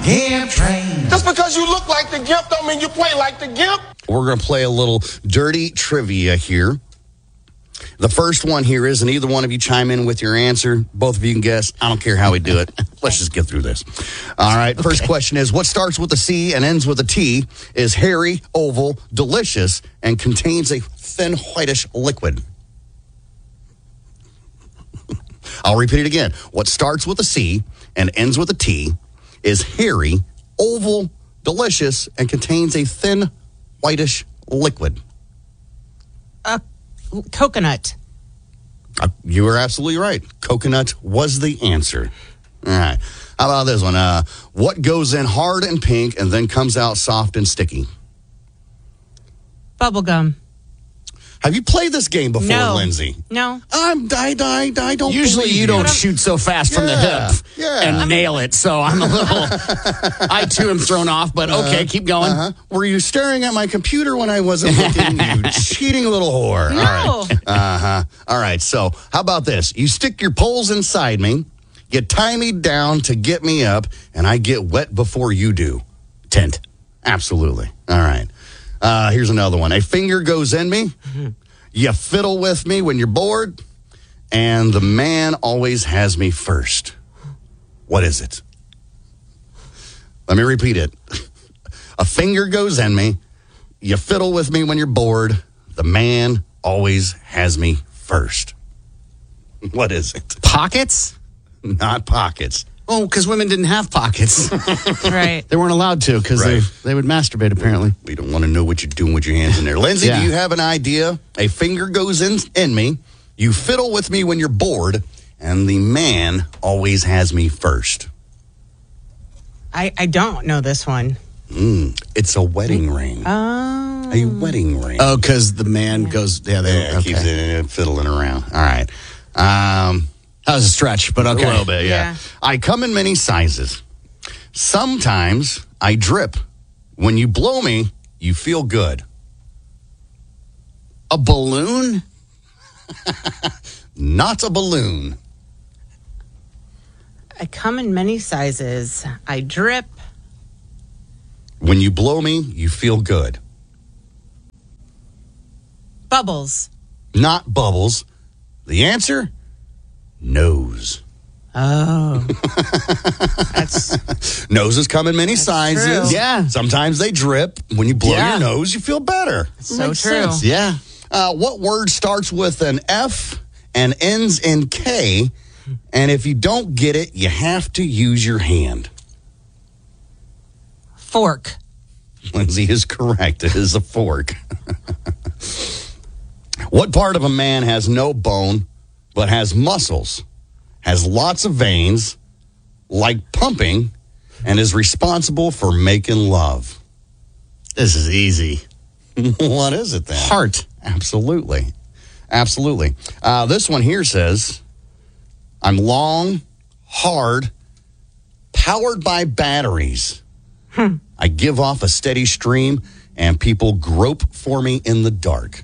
Gimp Train. Just because you look like the Gimp don't mean you play like the Gimp. We're going to play a little dirty trivia here. The first one here is, and either one of you chime in with your answer. Both of you can guess. I don't care how we do it. Let's just get through this. All right. First question is, what starts with a C and ends with a T, is hairy, oval, delicious, and contains a thin whitish liquid? I'll repeat it again. What starts with a C and ends with a T, is hairy, oval, delicious, and contains a thin whitish liquid? Coconut. You were absolutely right. Coconut was the answer. All right. How about this one? What goes in hard and pink and then comes out soft and sticky? Bubblegum. Have you played this game before, No. Lindsay? No. I don't Usually believe you don't shoot so fast from the hip and nail it, so I'm a little, I too am thrown off, but okay, keep going. Were you staring at my computer when I wasn't looking? You cheating little whore. No. All right. All right, so how about this? You stick your poles inside me, you tie me down to get me up, and I get wet before you do. Tent. Absolutely. All right. Here's another one. A finger goes in me. You fiddle with me when you're bored. And the man always has me first. What is it? Let me repeat it. A finger goes in me. You fiddle with me when you're bored. The man always has me first. What is it? Pockets? Not pockets. Oh, because women didn't have pockets. Right. They weren't allowed to because they would masturbate, apparently. We don't want to know what you're doing with your hands in there. Lindsay, Yeah. do you have an idea? A finger goes in me. You fiddle with me when you're bored. And the man always has me first. I don't know this one. It's a wedding ring. Oh. A wedding ring. Oh, because the man goes, Keeps it fiddling around. All right. That was a stretch, but okay. A little bit, yeah. Yeah. I come in many sizes. Sometimes I drip. When you blow me, you feel good. A balloon? Not a balloon. I come in many sizes. I drip. When you blow me, you feel good. Bubbles. Not bubbles. The answer? Nose. Oh. That's Noses come in many sizes. true. Yeah. Sometimes they drip. When you blow Yeah. your nose, you feel better. so Makes true. sense. Yeah. What word starts with an F and ends in K? And if you don't get it, you have to use your hand. Fork. Lindsay is correct. It is a fork. What part of a man has no bone but has muscles, has lots of veins, like pumping, and is responsible for making love? This is easy. What is it then? Heart. Absolutely. Absolutely. This one here says, I'm long, hard, powered by batteries. I give off a steady stream, and people grope for me in the dark.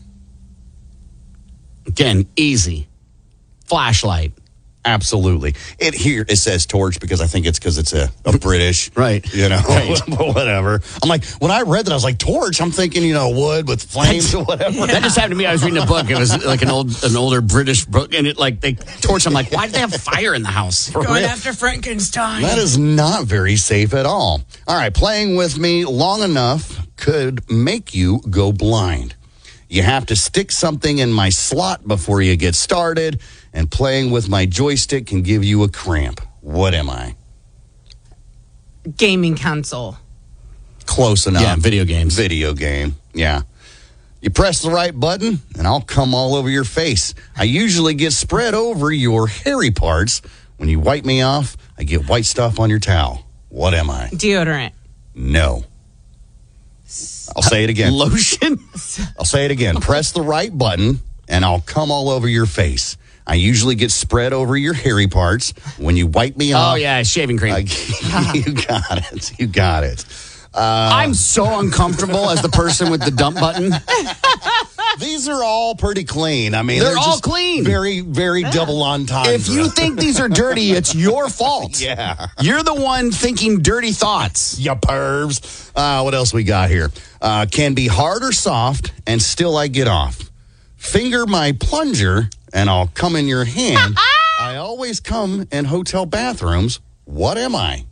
Again, easy. Flashlight. Absolutely. It says torch because I think it's because it's a British. Right. You know, Right. whatever. I'm like, when I read that, I was like, torch. I'm thinking, wood with flames or whatever. That just happened to me. I was reading a book. It was like an older British book, and they torch. I'm like, why do they have fire in the house? Going after Frankenstein. That is not very safe at all. All right, playing with me long enough could make you go blind. You have to stick something in my slot before you get started, and playing with my joystick can give you a cramp. What am I? Gaming console. Close enough. Yeah, video games. Video game, yeah. You press the right button, and I'll come all over your face. I usually get spread over your hairy parts. When you wipe me off, I get white stuff on your towel. What am I? Deodorant. No. I'll say it again. Lotion? I'll say it again. Press the right button, and I'll come all over your face. I usually get spread over your hairy parts. When you wipe me off. Oh, yeah, shaving cream. You got it. You got it. I'm so uncomfortable as the person with the dump button. These are all pretty clean. I mean, They're all just clean. Very, very double entendre. If you think these are dirty, it's your fault. Yeah. You're the one thinking dirty thoughts. Ya pervs. What else we got here? Can be hard or soft, and still I get off. Finger my plunger, and I'll come in your hand. I always come in hotel bathrooms. What am I?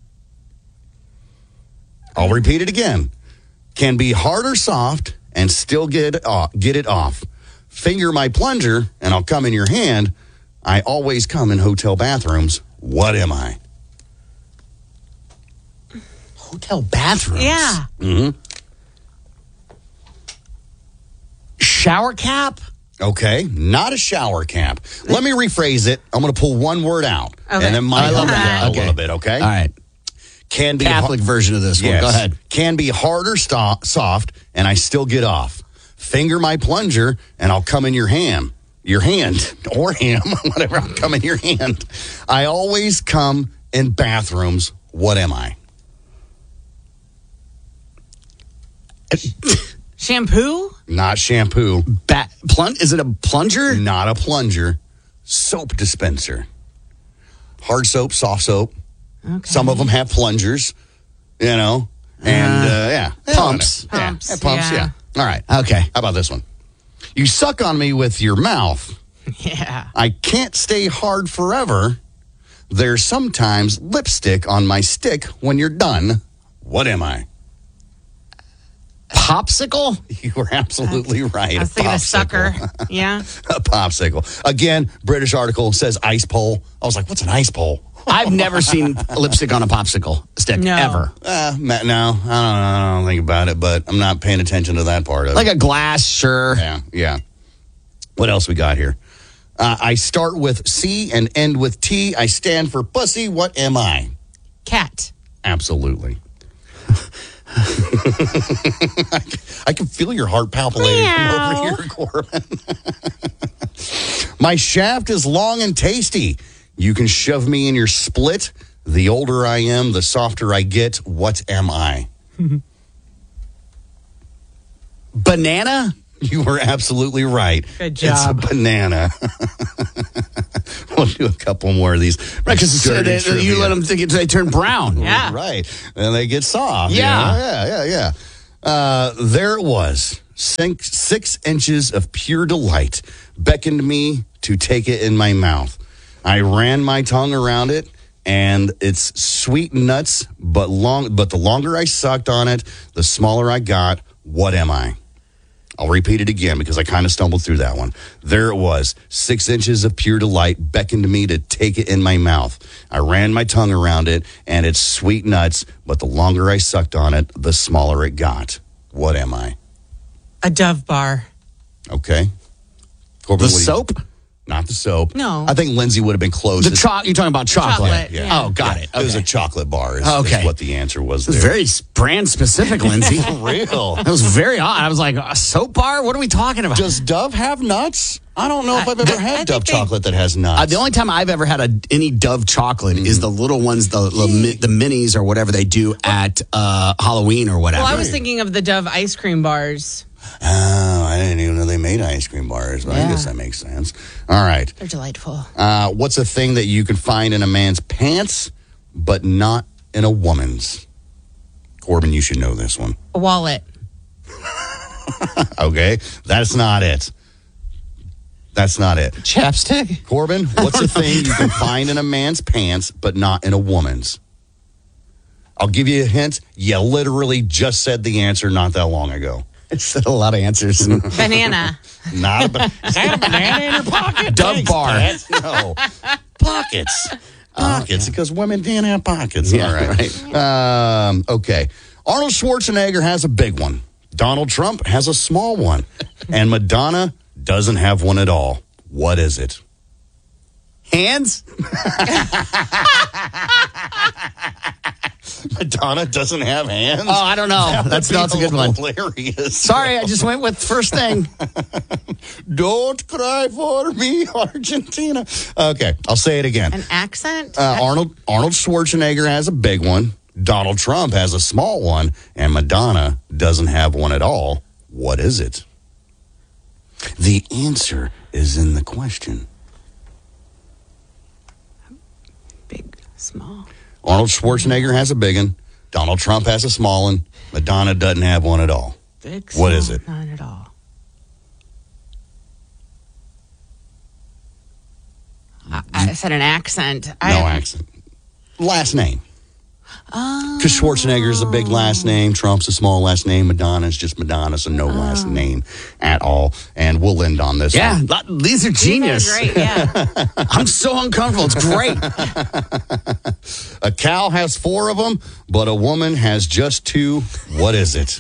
I'll repeat it again. Can be hard or soft, and still get it off. Finger my plunger, and I'll come in your hand. I always come in hotel bathrooms. What am I? Hotel bathrooms. Yeah. Mm-hmm. Shower cap? Okay, not a shower cap. Let me rephrase it. I'm going to pull one word out, Okay. and it might I love help you that. out Okay. a little bit, okay? All right. Can be Catholic version of this one. Yes. Go ahead. Can be hard or soft, and I still get off. Finger my plunger, and I'll come in your hand. Your hand, or ham, whatever, I'll come in your hand. I always come in bathrooms. What am I? Shampoo? Not shampoo, Is it a plunger? not a plunger, soap dispenser. Hard soap, soft soap. Okay. Some of them have plungers, and yeah. Pumps. Yeah, Pumps, pumps, yeah. All right. Okay. How about this one? You suck on me with your mouth. Yeah. I can't stay hard forever. There's sometimes lipstick on my stick when you're done. What am I? Popsicle? You were absolutely right. I was thinking a sucker. Popsicle. Yeah. A popsicle. Again, British article says ice pole. I was like, what's an ice pole? I've never seen lipstick on a popsicle stick, No. ever. No, I don't think about it, but I'm not paying attention to that part of Like it. a glass, sure. Yeah. What else we got here? I start with C and end with T. I stand for pussy. What am I? Cat. Absolutely. I can feel your heart palpitating from over Meow. here, Corbin. My shaft is long and tasty. You can shove me in your split. The older I am, the softer I get. What am I? Banana? You were absolutely right. Good It's a job. banana. We'll do a couple more of these. Right, because you let them think they turn brown. Yeah. Right. And they get soft. Yeah. Yeah. There it was. 6 inches of pure delight beckoned me to take it in my mouth. I ran my tongue around it, and it's sweet nuts, but the longer I sucked on it, the smaller I got. What am I? I'll repeat it again because I kind of stumbled through that one. There it was. 6 inches of pure delight beckoned me to take it in my mouth. I ran my tongue around it, and it's sweet nuts, but the longer I sucked on it, the smaller it got. What am I? A Dove bar. Okay. Corbin, The what do you- soap? Not the soap. No. I think Lindsay would have been close. You're talking about chocolate. Chocolate, yeah. Oh, got it. It was a Okay. chocolate bar is Okay. what the answer was It was there. very brand specific, Lindsay. real. That was very odd. I was like, a soap bar? What are we talking about? Does Dove have nuts? I don't know if I've ever I had think Dove they- chocolate that has nuts. The only time I've ever had any Dove chocolate is the little ones, the minis or whatever they do at Halloween or whatever. Well, I was thinking of the Dove ice cream bars. Oh, I didn't even know they made ice cream bars. But I Yeah. guess that makes sense. All right. They're delightful. What's a thing that you can find in a man's pants, but not in a woman's? Corbin, you should know this one. A wallet. Okay. That's not it. That's not it. Chapstick? Corbin, what's a thing you can find in a man's pants, but not in a woman's? I'll give you a hint. You literally just said the answer not that long ago. I said a lot of answers. Banana. Not a is that a banana in your pocket? Dove Thanks, bar. Dad. No. Pockets. Pockets, because women can't have pockets. Yeah, All right. Okay. Arnold Schwarzenegger has a big one. Donald Trump has a small one. And Madonna doesn't have one at all. What is it? Hands? Madonna doesn't have hands? Oh, I don't know. That's a good one. Hilarious. Sorry, I just went with first thing. Don't cry for me, Argentina. Okay, I'll say it again. An accent? Arnold Schwarzenegger has a big one. Donald Trump has a small one, and Madonna doesn't have one at all. What is it? The answer is in the question. Big, small. Arnold Schwarzenegger has a big one. Donald Trump has a small one. Madonna doesn't have one at all. Big, What is it? Not at all. I said an accent. No accent. Last name. Because Schwarzenegger's a big last name. Trump's a small last name. Madonna's just Madonna, so no last name at all. And we'll end on this Yeah, one. these are genius. Great, yeah. I'm so uncomfortable. It's great. A cow has 4 of them, but a woman has just 2. What is it?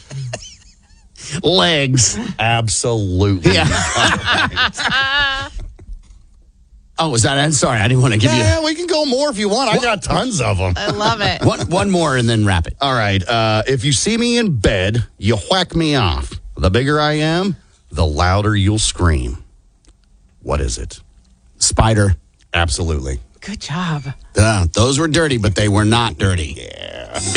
Legs. Absolutely. Yeah. Oh, was that it? Sorry, I didn't want to give Yeah, we can go more if you want. I got tons of them. I love it. you one more and then wrap it. All right. If you see me in bed, you whack me off. The bigger I am, the louder you'll scream. What is it? Spider. Absolutely. Good job. Those were dirty, but they were not dirty. Yeah.